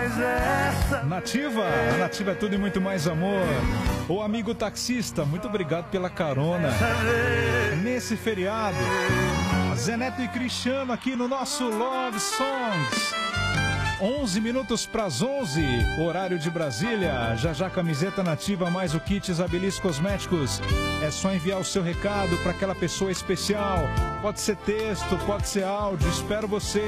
Nativa, a Nativa é tudo e muito mais amor. O amigo taxista, muito obrigado pela carona nesse feriado. Zé Neto e Cristiano aqui no nosso Love Songs. 11 minutos para as 11, horário de Brasília. Já já camiseta Nativa mais o kit Isabeliz Cosméticos. É só enviar o seu recado para aquela pessoa especial. Pode ser texto, pode ser áudio. Espero você.